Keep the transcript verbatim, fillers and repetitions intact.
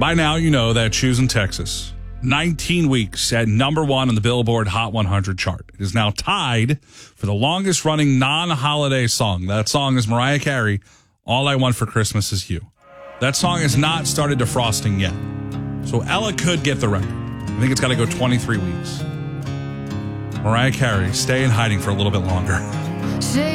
By now, you know that Choosing Texas, nineteen weeks at number one on the Billboard Hot one hundred chart. It is now tied for the longest running non-holiday song. That song is Mariah Carey, All I Want for Christmas Is You. That song has not started defrosting yet. So Ella could get the record. I think it's got to go twenty-three weeks. Mariah Carey, stay in hiding for a little bit longer. Say